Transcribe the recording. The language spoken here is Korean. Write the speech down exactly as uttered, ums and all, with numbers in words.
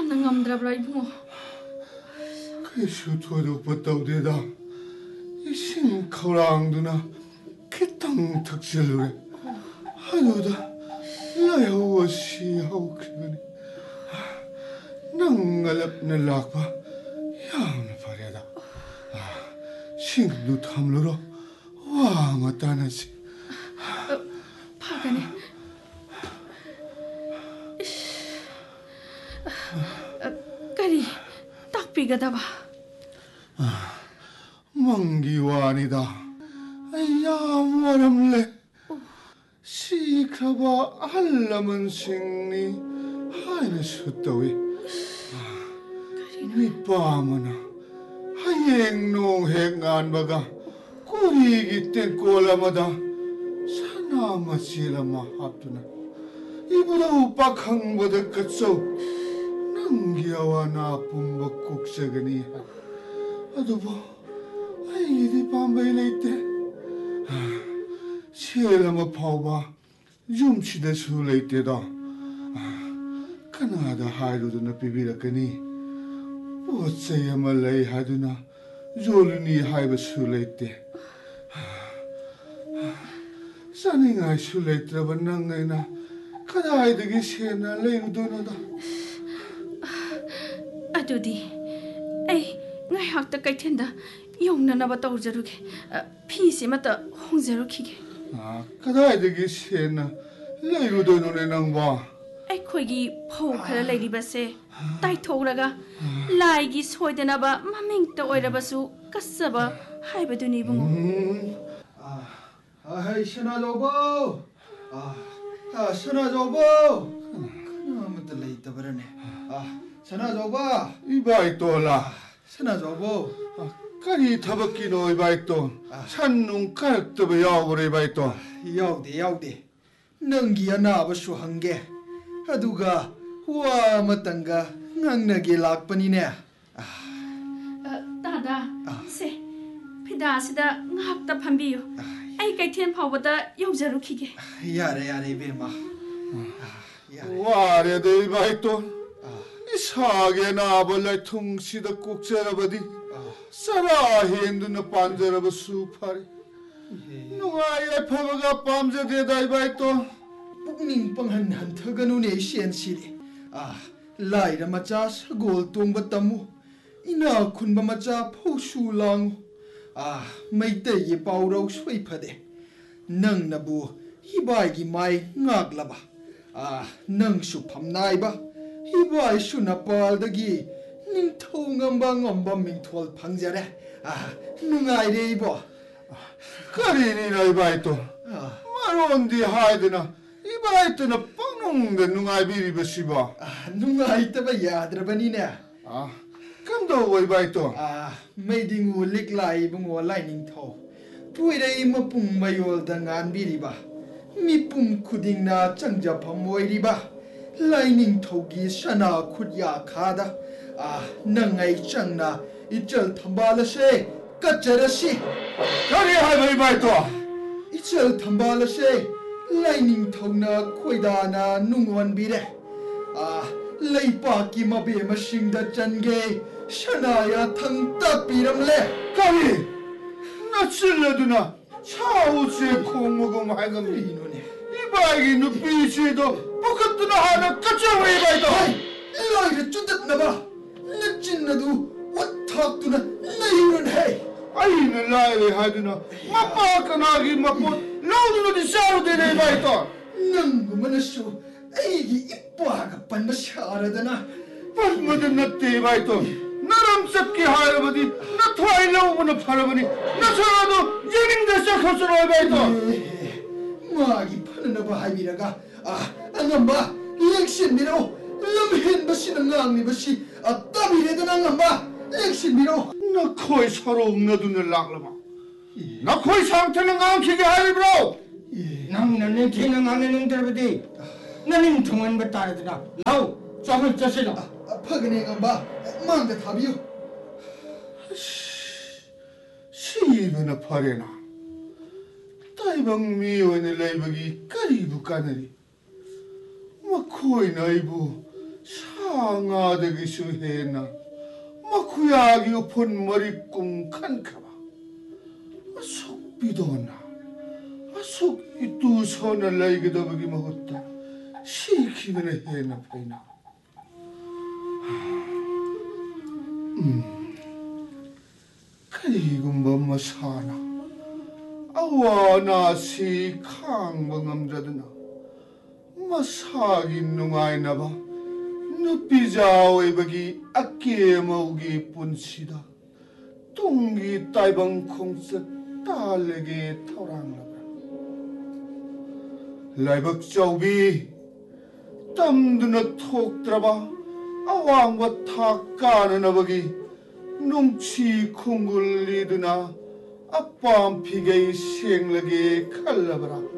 ꯌꯥꯝꯅ ꯉꯝꯗ꯭ꯔꯕ꯭ꯔꯥ 이bungo? 그래서 도둑부터되다 이신 거랑도나 개땅 탁질로래 하루다 라여워시 하고 그러니 낭갈랍는 락바 야나 바래다 신도 탐로로 와마 따나지 파가네 까리 딱비가다봐 망기와니다 야무람래 시카바 알라만 생니 하이네 숫다위 밑밤하나 하행농 행안바가 꼬리기 땐 꼴라마다 사나마시라마 합두나 이보다 우박항보다 끝소 난기야와 나쁜 먹국색이니 아도보 아이디 밤바이레이때 시엘라마 파오바 줌치다 수레이때다 가나다 하이로드나 비비라까니 보세야마 레이 하두나 졸니 하이바 수레이때 사닝아이 수레이트라바 낭나이나 가다이드기 시에나 레이루도나다 아두디 에이 ngaihakta kaithenda yongnanaba tawjaruge 피시마다 홍제로키게 아 가다이드기 시에나 레이루도노네 낭바 ꯑꯩꯈꯣꯏꯒꯤ ꯐꯧ ꯈꯔ ꯂꯩꯔꯤꯕꯁꯦ ꯇꯥꯏꯊꯣꯛꯂꯒ ꯂꯥꯏꯒꯤ ꯁꯣꯏꯗꯅꯕ ꯃꯃꯤꯡꯇ ꯑꯣꯏꯔꯕꯁꯨ ꯀꯠꯆꯕ ꯍꯥꯏꯕꯗꯨꯅꯤ 이bungo. 아이 신하저보 아, 아 신하저보 그나무도 레이터 버르네 아 신하저보 이바이또라 신하저보 까리 타박기노 이바이또 산눈 깔떡도 야오버려 이바이또 야우데 야우데 능기 아나버수 한게 아두가 와 마땅가 낭나게 락पनि네 아 다다 세 피다시다 ngakta phambiyo ai kaithen phawbada yaujarukhige 야래 야래 베마 와레데 이바이또 이사게 나벌레 퉁시다 꼭자라바디 사라 힌두나 반자라바 수파리 누가에 파바가 밤자되다 이바이또 ning panghan han thaganu ne sian siri ah laira macha sagol tongba tamu ina khunba macha phoshu lang ah maite ye paurau soi phade nang nabu hibai gi mai ngak laba ah nang su phamnai ba hibai su na pal dagi ning thau ngamba ngamba ming thol phangjare ah nungai re bo 까리니 이바이또 마론디 하이드나 이바이트나 뻥농데 누가이비리베 시바 아 누가이트바 야드라바니네 아 감도 이바이토 아 메딩우 릭라이 붕오 라이닝토 부이레이 마뿡 마요ල්다 ngan비리바 미뿡 쿠딩나 짱자팜 모이리바 라이닝토기 샤나 쿠야 카다 아 낭아이 짱나 이절 탐발라세 까짜라시 까리 하이바 이바이토 이절 탐발라세 Lightning thongna khoidana nungwan bire ah leipa ki mabe machine da change shanaya thangta piramle 까리 나 찔러두나 차우스에 콩먹음 하이금 이노네 이바이기 누피시도 똑같구나 하나 까짜와 이바이토 이라이를 쭈듯나봐 늦진나도 왔탁두나 나이는 해 아이는 라이리 하이드나 마빠까나기 마빠 라우드노디 샤우데네 이바이토 낭구만하쇼 에이기 이뻐가 반마 샤라다나 반마든 나때 이바이토 나람 sap기 하이버디 나 토아일라우브나 파라버니 나 서라도 예민데 시작할수록 이바이토 마기 파는나봐 하이비라가 아 안간바 렉신미로 럼헨바시는 낭니바시 아 따비레든 안간바 렉신미로 나 거의 서로 웅나두는 락라마 나 거의 상태는 안키게 하이브로 남는 티는 안에는 들어디 나는 통한 것 따르더라 라우 점을 쩌시라 파그네 간바 망대 답이요 시이브나 파레나 따이방 미오네 레이버기 까리부 까나리 마 거의 나이부 상아되기수 해나 마쿠야기 본 머리 꿈칸카바 속비도나 속 이두 손을 나이게도 보기 먹었다 시키면 해나 파이나 음 그리고 뭐뭐 사나 아와나 시 강방암자드나 마사기 농아이나봐 누피자오의 버기 아끼에 먹기 뿐시다 똥기 딸방 콩스 딸에게 터랑나봐 라이벅저비 땀드나 톡 들어봐 아왕과 탁 까는 아버기 농치 콩굴리드나 아빠 피게이 생력에 칼라봐라